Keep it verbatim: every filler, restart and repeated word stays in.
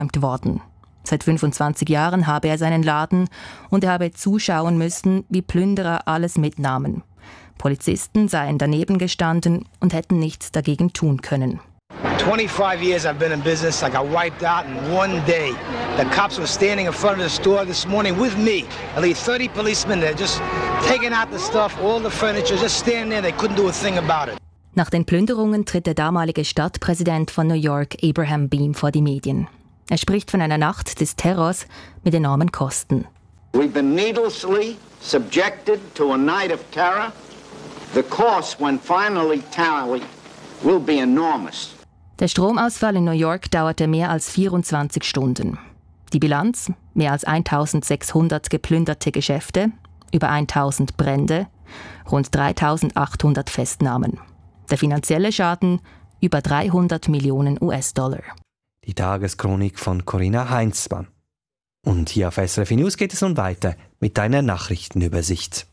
worden. Seit fünfundzwanzig Jahren habe er seinen Laden und er habe zuschauen müssen, wie Plünderer alles mitnahmen. Polizisten seien daneben gestanden und hätten nichts dagegen tun können. twenty-five years I've been in business. I got wiped out in one day. The cops were standing in front of the store this morning with me. At least thirty policemen, they're just taking out the stuff, all the furniture, just standing there. They couldn't do a thing about it. Nach den Plünderungen tritt der damalige Stadtpräsident von New York, Abraham Beame, vor die Medien. Er spricht von einer Nacht des Terrors mit enormen Kosten. We've been needlessly subjected to a night of terror. The cost, when finally tallied, will be enormous. Der Stromausfall in New York dauerte mehr als vierundzwanzig Stunden. Die Bilanz? Mehr als eintausendsechshundert geplünderte Geschäfte, über tausend Brände, rund dreitausendachthundert Festnahmen. Der finanzielle Schaden? Über dreihundert Millionen US-Dollar. Die Tageschronik von Corinna Heinzmann. Und hier auf S R F News geht es nun weiter mit einer Nachrichtenübersicht.